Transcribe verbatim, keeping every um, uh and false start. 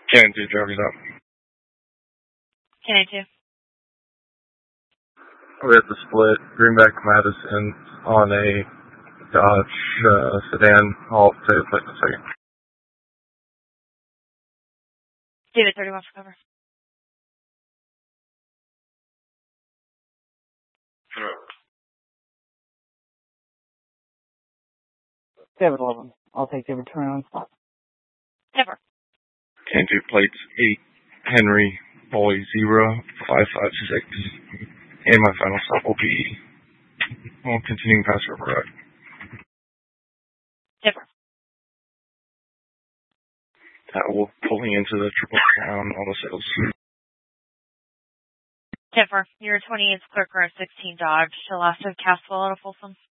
Can do, Jody's up. Can I do? We have the split. Greenback Madison on a Dodge uh, sedan. I'll take the plate in a second. David, thirty-one for cover. David eleven. I'll take David turn on spot. Never. Can do plates eight Henry Boy zero five five six. And my final stop will be well, continuing past River Road. Never. That will pulling into the Triple Crown Auto Sales. Never. Your twenty-eight Clerk Car sixteen Dodge. The last of Castle out of Folsom.